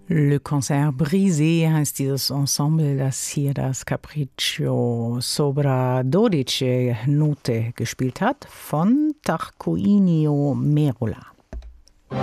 Le Concert Brisé heißt dieses Ensemble, das hier das Capriccio Sopra Dodici Note gespielt hat, von Tarquinio Merola.